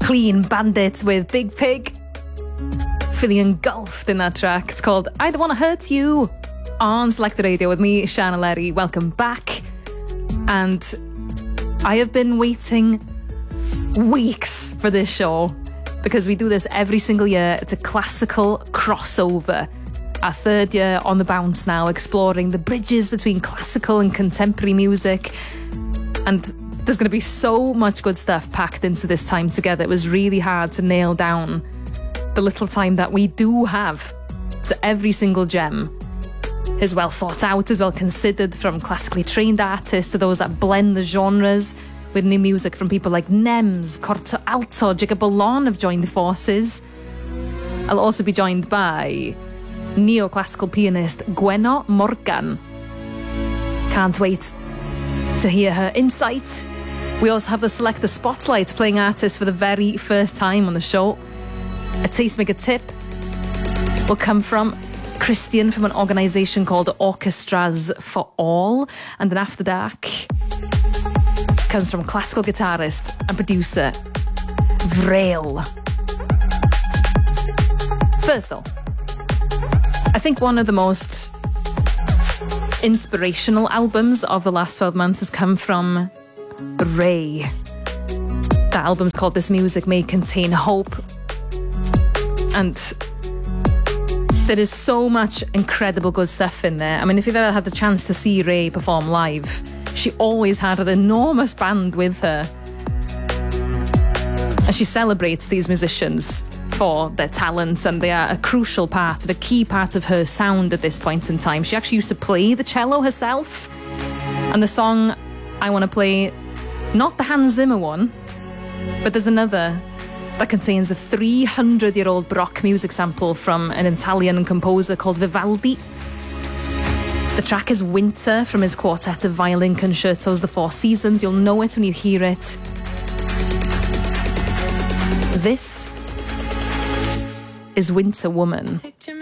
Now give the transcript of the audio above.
Clean Bandit with Big Pig. Feeling engulfed in that track. It's called I Don't Want to Hurt You on Select the Radio with me, Sian O'Leary. Welcome back. And I have been waiting weeks for this show because we do this every single year. It's a classical crossover. Our third year on the bounce now, exploring the bridges between classical and contemporary music. And there's going to be so much good stuff packed into this time together. It was really hard to nail down the little time that we do have. So every single gem is well thought out, is well considered, from classically trained artists to those that blend the genres with new music from people like Nems, Corto Alto, Jacob Ballon have joined the forces. I'll also be joined by neoclassical pianist Gwenno Morgan. Can't wait to hear her insight. We also have the Selector Spotlight, playing artists for the very first time on the show. A tastemaker tip will come from Christian from an organisation called Orchestras for All. And then After Dark comes from classical guitarist and producer Vrail. First though, I think one of the most inspirational albums of the last 12 months has come from Ray. That album's called This Music May Contain Hope. And there is so much incredible good stuff in there. I mean, if you've ever had the chance to see Ray perform live, she always had an enormous band with her. And she celebrates these musicians for their talents, and they are a crucial part, a key part of her sound at this point in time. She actually used to play the cello herself. And the song I want to play, not the Hans Zimmer one, but there's another that contains a 300-year-old Baroque music sample from an Italian composer called Vivaldi. The track is Winter from his quartet of violin concertos, The Four Seasons. You'll know it when you hear it. This is Winter Woman. Picture